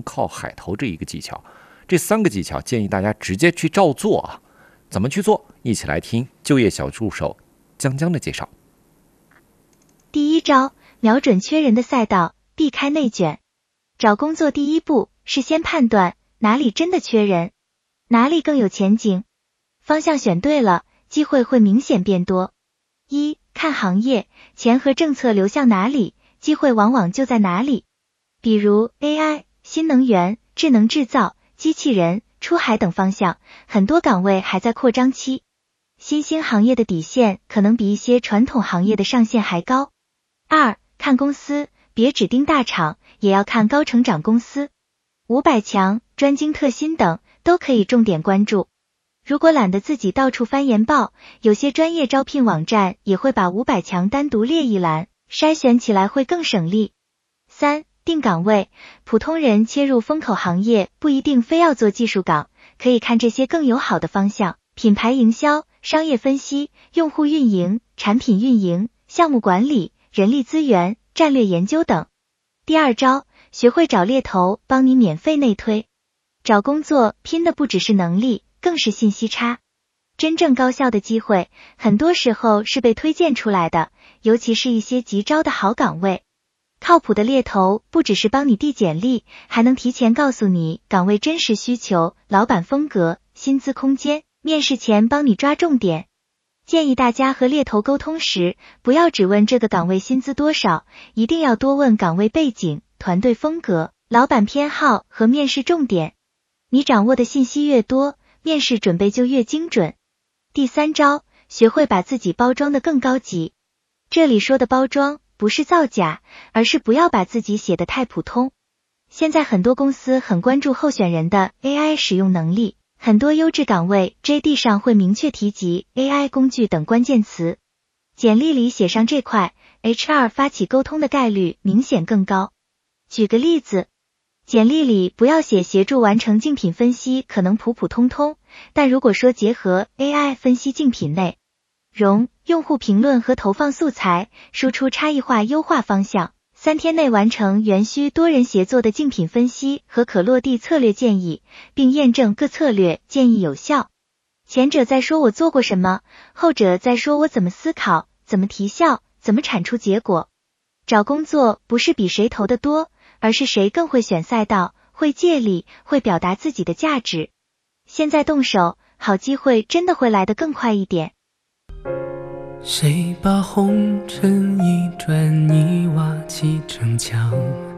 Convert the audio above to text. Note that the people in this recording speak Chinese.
靠海投这一个技巧。这3个技巧建议大家直接去照做啊。怎么去做？一起来听就业小助手江江的介绍。 第一招，瞄准缺人的赛道，避开内卷。找工作第一步是先判断哪里真的缺人，哪里更有前景。方向选对了，机会会明显变多。1. 看行业，钱和政策流向哪里，机会往往就在哪里。比如 AI、新能源、智能制造、机器人、出海等方向，很多岗位还在扩张期。新兴行业的底线可能比一些传统行业的上限还高。2. 看公司，别只盯大厂，也要看高成长公司。500强、专精特新等都可以重点关注。如果懒得自己到处翻研报，有些专业招聘网站也会把500强单独列一栏，筛选起来会更省力。3. 定岗位，普通人切入风口行业不一定非要做技术岗，可以看这些更友好的方向，品牌营销、商业分析、用户运营、产品运营、项目管理、人力资源、战略研究等。第二招，学会找猎头帮你免费内推。找工作拼的不只是能力，更是信息差。真正高效的机会，很多时候是被推荐出来的，尤其是一些急招的好岗位。靠谱的猎头不只是帮你递简历，还能提前告诉你岗位真实需求、老板风格、薪资空间，面试前帮你抓重点。建议大家和猎头沟通时，不要只问这个岗位薪资多少，一定要多问岗位背景、团队风格、老板偏好和面试重点。你掌握的信息越多，面试准备就越精准。第三招，学会把自己包装得更高级。这里说的包装，不是造假，而是不要把自己写得太普通。现在很多公司很关注候选人的 AI 使用能力，很多优质岗位 JD 上会明确提及 AI 工具等关键词。简历里写上这块， HR 发起沟通的概率明显更高。举个例子，简历里不要写协助完成竞品分析，可能普普通通，但如果说结合 AI 分析竞品内容、用户评论和投放素材，输出差异化优化方向，3天内完成原需多人协作的竞品分析和可落地策略建议，并验证各策略建议有效。前者在说我做过什么，后者在说我怎么思考，怎么提效，怎么产出结果。找工作不是比谁投的多，而是谁更会选赛道，会借力，会表达自己的价值。现在动手，好机会真的会来得更快一点。 谁把红尘一砖一瓦砌成墙？